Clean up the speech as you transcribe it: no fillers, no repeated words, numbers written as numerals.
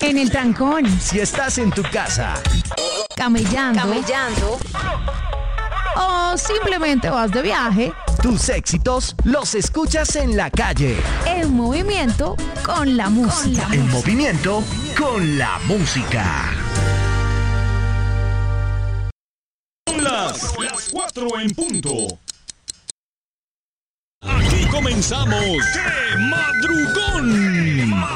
En el trancón, Si estás en tu casa, camellando o simplemente vas de viaje, tus éxitos los escuchas en la calle. en movimiento con la música. En movimiento con la música. Son las 4 en punto. Aquí comenzamos. ¡Qué madrugón!